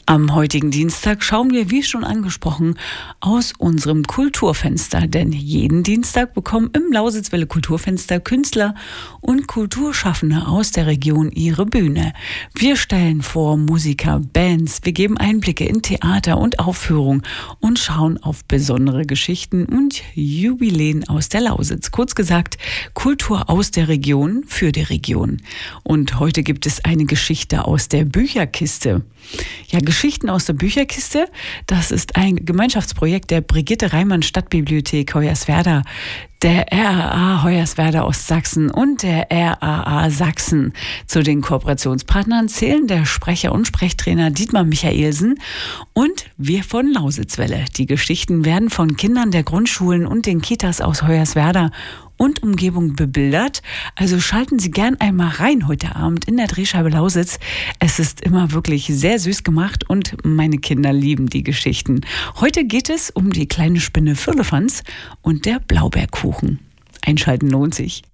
Am heutigen Dienstag schauen wir, wie schon angesprochen, aus unserem Kulturfenster. Denn jeden Dienstag bekommen im Lausitzwelle Kulturfenster Künstler und Kulturschaffende aus der Region ihre Bühne. Wir stellen vor Musiker, Bands, wir geben Einblicke in Theater und Aufführung und schauen auf besondere Geschichten und Jubiläen aus der Lausitz. Kurz gesagt, Kultur aus der Region für die Region. Und heute gibt es eine Geschichte aus der Bücherkiste. Ja, Geschichten aus der Bücherkiste, das ist ein Gemeinschaftsprojekt der Brigitte Reimann Stadtbibliothek Hoyerswerda, der RAA Hoyerswerda Ostsachsen und der RAA Sachsen. Zu den Kooperationspartnern zählen der Sprecher und Sprechtrainer Dietmar Michaelsen und wir von Lausitzwelle. Die Geschichten werden von Kindern der Grundschulen und den Kitas aus Hoyerswerda und Umgebung bebildert. Also schalten Sie gern einmal rein heute Abend in der Drehscheibe Lausitz. Es ist immer wirklich sehr süß gemacht und meine Kinder lieben die Geschichten. Heute geht es um die kleine Spinne Firlefanz und der Blaubeerkuchen. Einschalten lohnt sich.